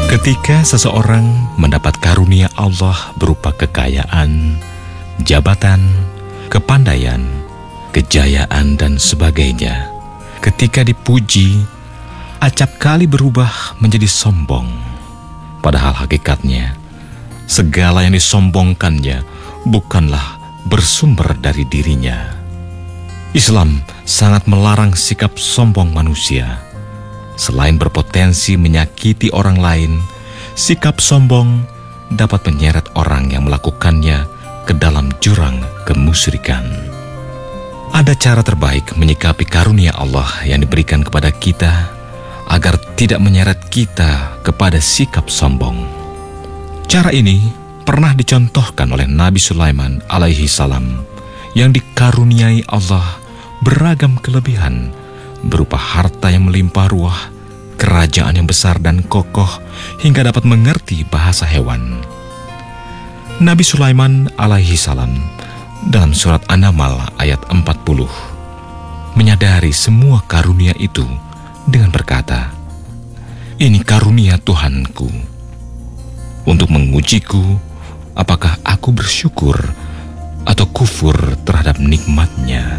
Ketika seseorang mendapat karunia Allah berupa kekayaan, jabatan, kepandaian, kejayaan, dan sebagainya, ketika dipuji, acap kali berubah menjadi sombong. Padahal hakikatnya, segala yang disombongkannya bukanlah bersumber dari dirinya. Islam sangat melarang sikap sombong manusia. Selain berpotensi menyakiti orang lain, sikap sombong dapat menyeret orang yang melakukannya ke dalam jurang kemusyrikan. Ada cara terbaik menyikapi karunia Allah yang diberikan kepada kita agar tidak menyeret kita kepada sikap sombong. Cara ini pernah dicontohkan oleh Nabi Sulaiman alaihi salam yang dikaruniai Allah beragam kelebihan berupa harta yang melimpah ruah, kerajaan yang besar dan kokoh hingga dapat mengerti bahasa hewan. Nabi Sulaiman alaihi salam dalam surat An-Naml ayat 40 menyadari semua karunia itu dengan berkata, "Ini karunia Tuhanku untuk mengujiku apakah aku bersyukur atau kufur terhadap nikmatnya."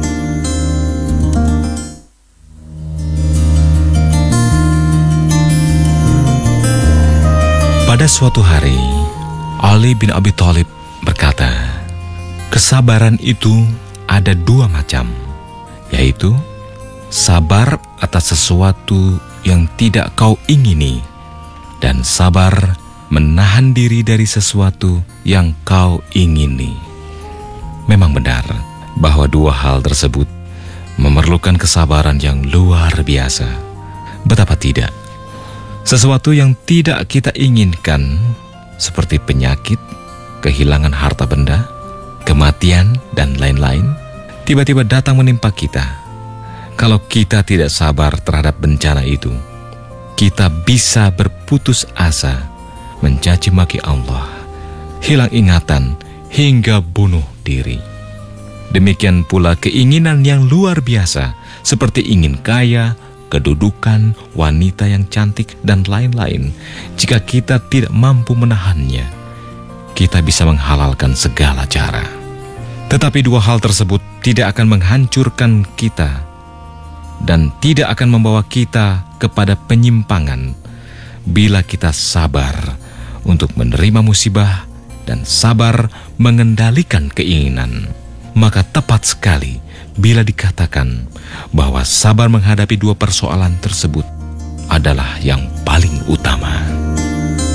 Pada suatu hari, Ali bin Abi Thalib berkata, kesabaran itu ada dua macam, yaitu sabar atas sesuatu yang tidak kau ingini dan sabar menahan diri dari sesuatu yang kau ingini. Memang benar bahwa dua hal tersebut memerlukan kesabaran yang luar biasa. Betapa tidak, sesuatu yang tidak kita inginkan seperti penyakit, kehilangan harta benda, kematian, dan lain-lain tiba-tiba datang menimpa kita. Kalau kita tidak sabar terhadap bencana itu, kita bisa berputus asa, mencaci maki Allah, hilang ingatan, hingga bunuh diri. Demikian pula keinginan yang luar biasa seperti ingin kaya, kedudukan, wanita yang cantik, dan lain-lain. Jika kita tidak mampu menahannya, kita bisa menghalalkan segala cara. Tetapi dua hal tersebut tidak akan menghancurkan kita dan tidak akan membawa kita kepada penyimpangan bila kita sabar untuk menerima musibah dan sabar mengendalikan keinginan. Maka tepat sekali bila dikatakan bahwa sabar menghadapi dua persoalan tersebut adalah yang